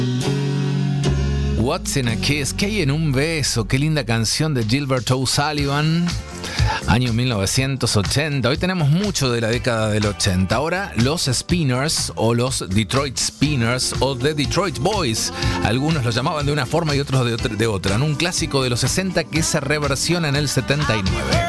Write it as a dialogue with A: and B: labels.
A: What's in a Kiss? ¿Qué hay en un beso? Qué linda canción de Gilbert O'Sullivan, año 1980. Hoy tenemos mucho de la década del 80. Ahora los Spinners o los Detroit Spinners o The Detroit Boys. Algunos lo llamaban de una forma y otros de otra. Un clásico de los 60 que se reversiona en el 79.